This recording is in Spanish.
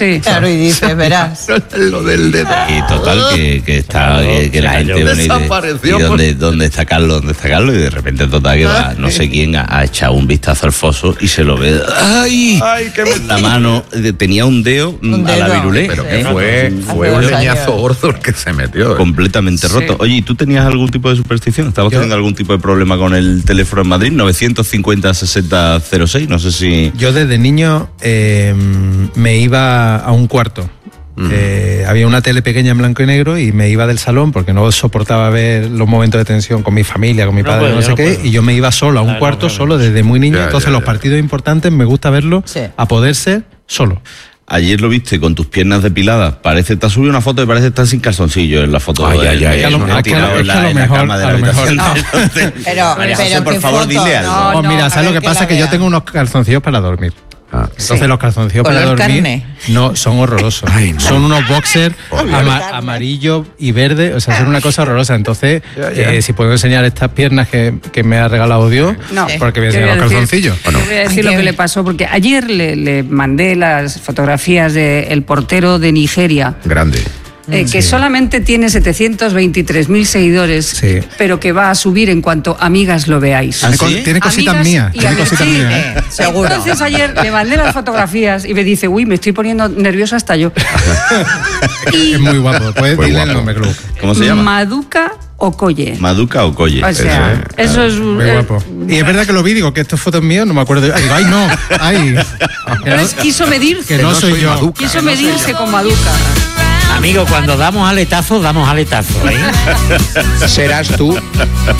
Sí. Claro, y dices, verás. Lo del dedo. Y total, que está, que la gente viene y ¿dónde está Carlos? ¿Dónde está Carlos? Y de repente, total, que va, no sé quién ha echado un vistazo al foso y se lo ve. ¡Ay! La mano tenía un dedo a la virulé. Pero que fue un leñazo gordo el que se metió. Completamente roto. Oye, ¿y tú tenías algún tipo de superstición? ¿Estabas teniendo algún tipo de problema con el teléfono en Madrid? 950-6006, no sé si... Yo desde niño me iba a un cuarto. Había una tele pequeña en blanco y negro y me iba del salón porque no soportaba ver los momentos de tensión con mi familia, con mi padre, no sé qué, y yo me iba solo a un cuarto, solo desde muy niño. Entonces los partidos importantes me gusta verlos a poder ser solo. Ayer lo viste con tus piernas depiladas. Parece, te has subido una foto y parece que estás sin calzoncillo en la foto. A lo mejor. Pero por favor, dile algo. Mira, ¿sabes lo que pasa? Que yo tengo unos calzoncillos para dormir. Entonces los calzoncillos para dormir carne. no son horrorosos. Ay, no. Son unos boxers amarillo y verde, o sea, son una cosa horrorosa. Entonces, si puedo enseñar estas piernas que me ha regalado Dios, porque voy a enseñar los calzoncillos. Yo voy a decir lo que le pasó, porque ayer le mandé las fotografías del portero de Nigeria. Grande. Que solamente tiene 723.000 seguidores, pero que va a subir en cuanto amigas lo veáis. Tiene cositas mías. Seguro. Entonces ayer le mandé las fotografías y me dice, uy, me estoy poniendo nerviosa hasta yo. Es muy guapo. Puedes decirle el nombre, Club. ¿Cómo se llama? Maduka Okoye. Maduka Okoye. O sea, eso es muy guapo. Y es verdad que lo vi, digo que esto es fotos mías, no me acuerdo. Ay, no. Ay. Quiso medirse. Que no soy yo. Maduka, Quiso medirse con Maduka. Amigo, cuando damos aletazos, ¿eh? Serás tú.